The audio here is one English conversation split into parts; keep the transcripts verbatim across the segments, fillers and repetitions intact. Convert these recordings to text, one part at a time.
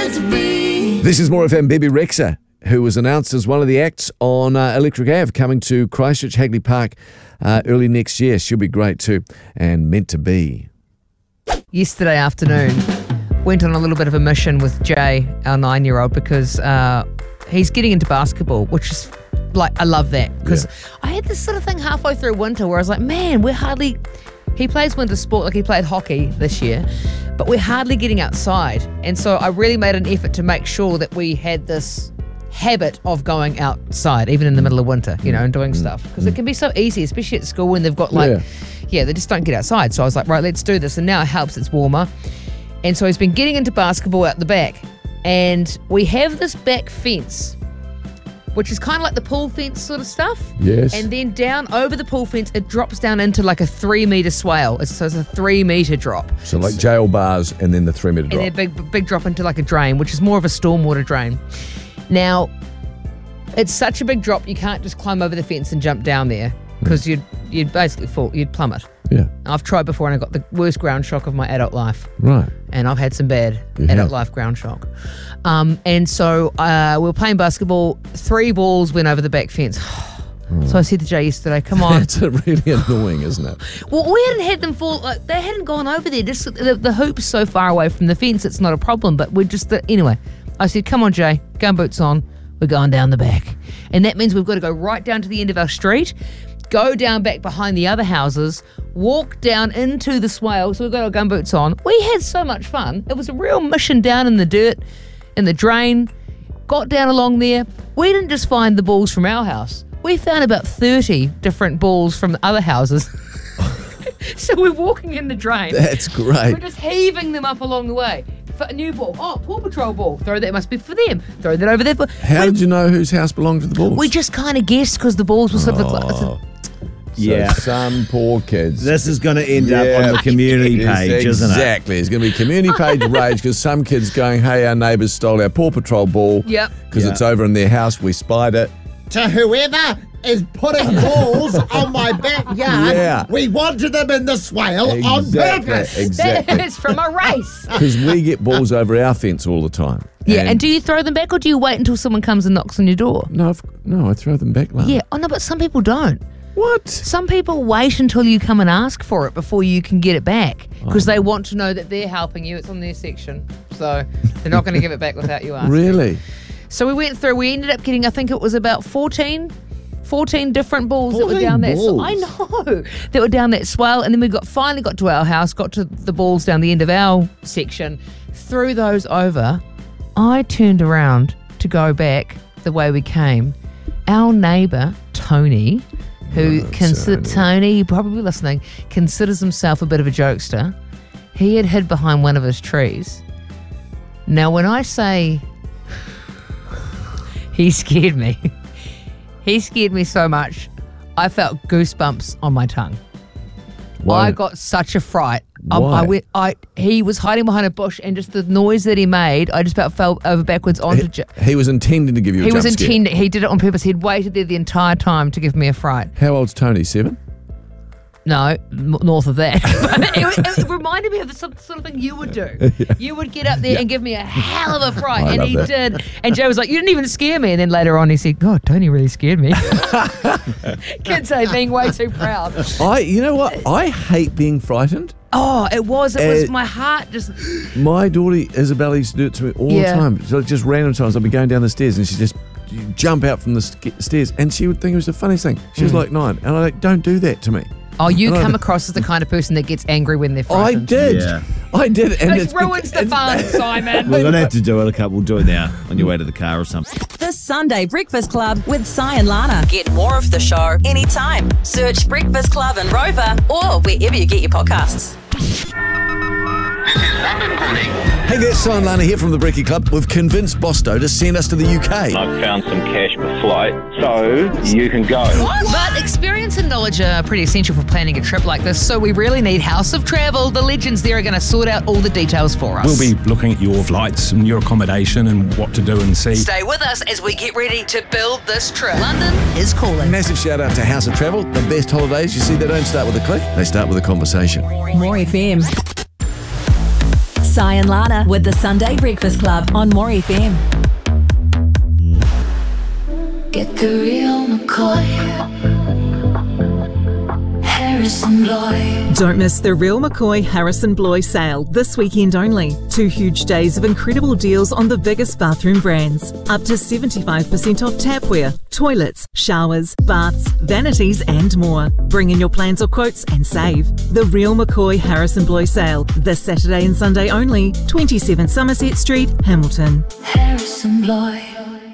meant to be. This is More F M. Bebe Rexha, who was announced as one of the acts on uh, Electric Ave, coming to Christchurch Hagley Park uh, early next year. She'll be great too, and meant to be. Yesterday afternoon, went on a little bit of a mission with Jay, our nine-year-old, because uh, he's getting into basketball, which is like, I love that. Because yeah. I had this sort of thing halfway through winter where I was like, man, we're hardly... He plays winter sport, like he played hockey this year, but we're hardly getting outside. And so I really made an effort to make sure that we had this habit of going outside, even in the middle of winter, you know, and doing stuff. Because it can be so easy, especially at school when they've got like, yeah. yeah, they just don't get outside. So I was like, right, let's do this. And now it helps, it's warmer. And so he's been getting into basketball out the back. And we have this back fence, which is kind of like the pool fence sort of stuff. Yes. And then down over the pool fence, it drops down into like a three metre swale. It's, so it's a three metre drop. So like jail bars and then the three metre drop. And then a big, big drop into like a drain, which is more of a stormwater drain. Now, it's such a big drop, you can't just climb over the fence and jump down there because you'd, you'd basically fall, you'd plummet. Yeah. I've tried before and I got the worst ground shock of my adult life. Right. And I've had some bad You adult have. life ground shock. Um, and so uh, we were playing basketball. Three balls went over the back fence. So I said to Jay yesterday, come on. It's really annoying, isn't it? Well, we hadn't had them fall. Like, they hadn't gone over there. Just the, the hoop's so far away from the fence, it's not a problem. But we're just, the, anyway, I said, come on, Jay, gumboots on. We're going down the back. And that means we've got to go right down to the end of our street, go down back behind the other houses, walk down into the swale. So we've got our gumboots on. We had so much fun. It was a real mission down in the dirt, in the drain, got down along there. We didn't just find the balls from our house. We found about thirty different balls from the other houses. So we're walking in the drain. That's great. We're just heaving them up along the way. For a new ball. Oh, Paw Patrol ball. Throw that, must be for them. Throw that over there. For, How we, did you know whose house belonged to the balls? We just kind of guessed because the balls were sort of... Oh. So Yeah. some poor kids. This is going to end Yeah. up on the community It is page, isn't it? Exactly. It's going to be community page rage because some kids going, hey, our neighbours stole our Paw Patrol ball. Yep. Because Yeah. it's over in their house. We spied it. To whoever is putting balls on my backyard, Yeah. we wanted them in the swale on Exactly. purpose. Exactly. That is from a race. Because we get balls over our fence all the time. Yeah, and do you throw them back or do you wait until someone comes and knocks on your door? No, I've, no, I throw them back, Lana. Yeah. Oh, no, but some people don't. What? Some people wait until you come and ask for it before you can get it back because Oh. they want to know that they're helping you. It's on their section. So they're not going to give it back without you asking. Really? So we went through, we ended up getting, I think it was about fourteen, fourteen different balls that were down that. So, I know that were down that swale, and then we got finally got to our house, got to the balls down the end of our section, threw those over. I turned around to go back the way we came. Our neighbour Tony, who Oh, consider Tony. Tony, you're probably listening, considers himself a bit of a jokester. He had hid behind one of his trees. Now, when I say he scared me. He scared me so much, I felt goosebumps on my tongue. Why? I got such a fright. I, Why? I went, I, he was hiding behind a bush, and just the noise that he made, I just about fell over backwards onto... He, J- he was intending to give you a he jump was scare. intending, he did it on purpose. He'd waited there the entire time to give me a fright. How old's Tony? Seven? No, m- north of that. But it, it reminded me of the sort sort of thing you would do. Yeah. You would get up there and give me a hell of a fright, I and love he that. did. And Joe was like, "You didn't even scare me." And then later on, he said, "God, Tony really scared me." Kids say being way too proud. I, you know what? I hate being frightened. Oh, it was. It was Uh, my heart just. My daughter Isabella used to do it to me all Yeah. the time. So just random times I'd be going down the stairs and she'd just jump out from the sk- stairs and she would think it was the funniest thing. She was Mm. like nine. And I'm like, don't do that to me. Oh, you And I- come across as the kind of person that gets angry when they're I frightened. did. Yeah. I did. And It it's ruins bec- the fun, Simon. We're going to have to do it a couple. We'll do it now on your way to the car or something. The Sunday Breakfast Club with Si and Lana. Get more of the show anytime. Search Breakfast Club in Rover or wherever you get your podcasts. Hey there, Simon Lana here from the Brekkie Club. We've convinced Bosto to send us to the U K. I've found some cash per flight, so you can go. But experience and knowledge are pretty essential for planning a trip like this, so we really need House of Travel. The legends there are going to sort out all the details for us. We'll be looking at your flights and your accommodation and what to do and see. Stay with us as we get ready to build this trip. London is calling. Massive shout out to House of Travel. The best holidays, you see, they don't start with a click, they start with a conversation. More F M. Sai and Lana with the Sunday Breakfast Club on More F M. Get the real McCoy. Harrison Bloy. Don't miss the Real McCoy Harrison Bloy sale this weekend only. Two huge days of incredible deals on the biggest bathroom brands. Up to seventy-five percent off tapware, toilets, showers, baths, vanities and more. Bring in your plans or quotes and save. The Real McCoy Harrison Bloy sale this Saturday and Sunday only. twenty-seven Somerset Street, Hamilton. Harrison Bloy.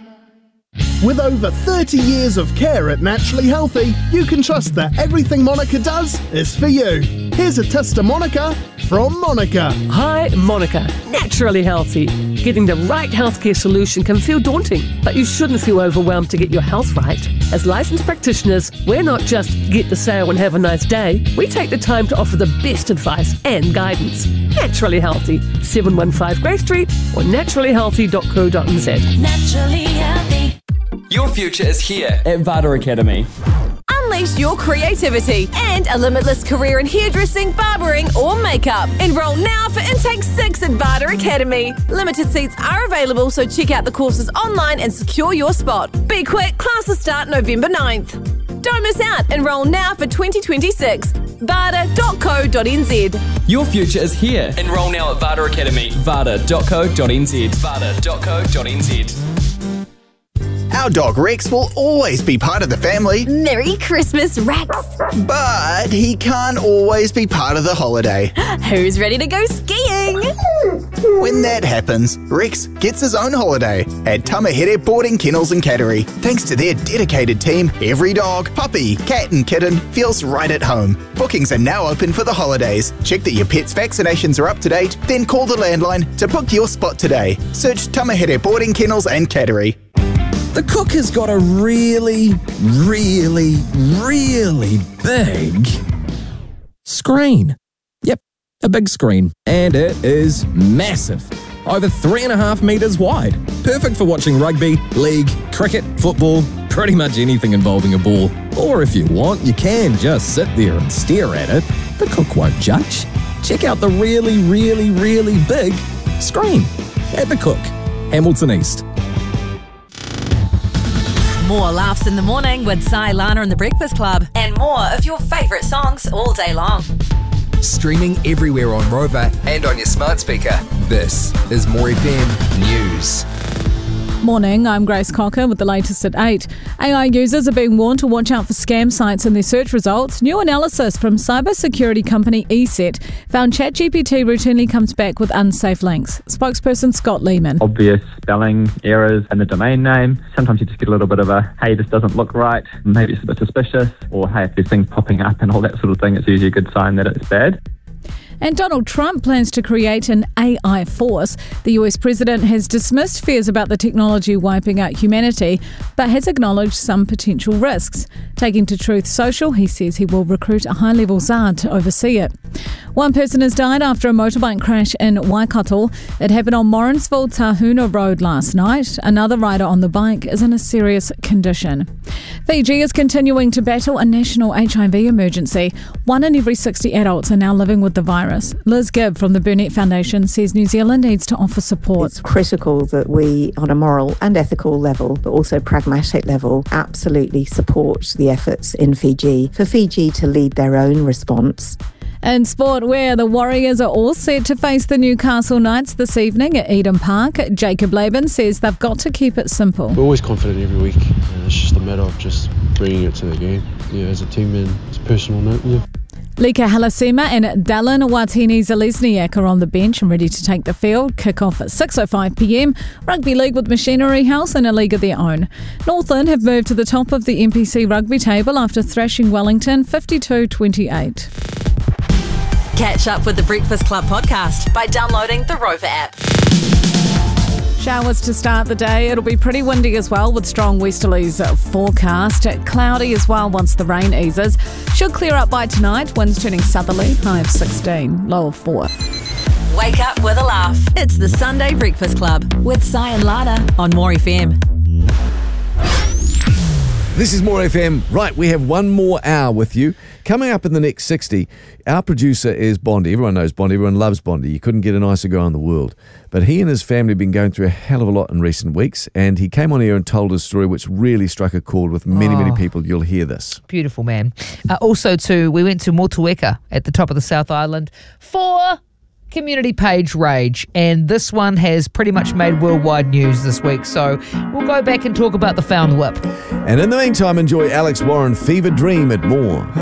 With over thirty years of care at Naturally Healthy, you can trust that everything Monica does is for you. Here's a test to Monica from Monica. Hi, Monica. Naturally Healthy. Getting the right healthcare solution can feel daunting, but you shouldn't feel overwhelmed to get your health right. As licensed practitioners, we're not just get the sale and have a nice day. We take the time to offer the best advice and guidance. Naturally Healthy. seven one five Grey Street or naturally healthy dot co dot n z. Naturally Healthy. Your future is here at Vada Academy. Unleash your creativity and a limitless career in hairdressing, barbering or makeup. Enroll now for Intake six at Vada Academy. Limited seats are available, so check out the courses online and secure your spot. Be quick, classes start November ninth. Don't miss out. Enroll now for twenty twenty-six. vada dot co dot n z. Your future is here. Enroll now at Vada Academy. vada dot co dot n z. vada dot co dot n z. Our dog Rex will always be part of the family. Merry Christmas, Rex. But he can't always be part of the holiday. Who's ready to go skiing? When that happens, Rex gets his own holiday at Tamahere Boarding Kennels and Cattery. Thanks to their dedicated team, every dog, puppy, cat and kitten feels right at home. Bookings are now open for the holidays. Check that your pet's vaccinations are up to date, then call the landline to book your spot today. Search Tamahere Boarding Kennels and Cattery. The cook has got a really, really, really big screen. Yep, a big screen. And it is massive. Over three and a half metres wide. Perfect for watching rugby, league, cricket, football, pretty much anything involving a ball. Or if you want, you can just sit there and stare at it. The cook won't judge. Check out the really, really, really big screen at the Cook, Hamilton East. More laughs in the morning with Sai, Lana and the Breakfast Club. And more of your favourite songs all day long. Streaming everywhere on Rover and on your smart speaker. This is More F M News. Morning, I'm Grace Cocker with the latest at eight. A I users are being warned to watch out for scam sites in their search results. New analysis from cybersecurity company ESET found ChatGPT routinely comes back with unsafe links. Spokesperson Scott Lehman. Obvious spelling errors in the domain name. Sometimes you just get a little bit of a, hey, this doesn't look right. Maybe it's a bit suspicious. Or, hey, if there's things popping up and all that sort of thing, it's usually a good sign that it's bad. And Donald Trump plans to create an A I force. The U S president has dismissed fears about the technology wiping out humanity, but has acknowledged some potential risks. Taking to Truth Social, he says he will recruit a high-level czar to oversee it. One person has died after a motorbike crash in Waikato. It happened on Morrinsville Tahuna Road last night. Another rider on the bike is in a serious condition. Fiji is continuing to battle a national H I V emergency. One in every sixty adults are now living with the virus. Liz Gibb from the Burnett Foundation says New Zealand needs to offer support. It's critical that we, on a moral and ethical level, but also pragmatic level, absolutely support the efforts in Fiji for Fiji to lead their own response. In sport, where the Warriors are all set to face the Newcastle Knights this evening at Eden Park, Jacob Laban says they've got to keep it simple. We're always confident every week. Uh, it's just a matter of just bringing it to the game. Yeah, as a team and it's a personal note. Yeah. Lika Halasima and Dallin Watini-Zalesniak are on the bench and ready to take the field. Kick-off at six oh five p m. Rugby League with Machinery House in a league of their own. Northland have moved to the top of the N P C rugby table after thrashing Wellington fifty-two twenty-eight. Catch up with the Breakfast Club podcast by downloading the Rover app. Showers to start the day. It'll be pretty windy as well with strong westerlies forecast. Cloudy as well once the rain eases. Should clear up by tonight. Winds turning southerly. High of sixteen, low of four. Wake up with a laugh. It's the Sunday Breakfast Club with Sai and Lana on More F M. This is More F M. Right, we have one more hour with you. Coming up in the next sixty, our producer is Bondi. Everyone knows Bondi. Everyone loves Bondi. You couldn't get a nicer guy in the world. But he and his family have been going through a hell of a lot in recent weeks, and he came on here and told his story, which really struck a chord with many, Oh. many people. You'll hear this. Beautiful, man. Uh, also, too, we went to Motueka at the top of the South Island for Community Page Rage, and this one has pretty much made worldwide news this week, so we'll go back and talk about the Found Whip. And in the meantime, enjoy Alex Warren, Fever Dream at More.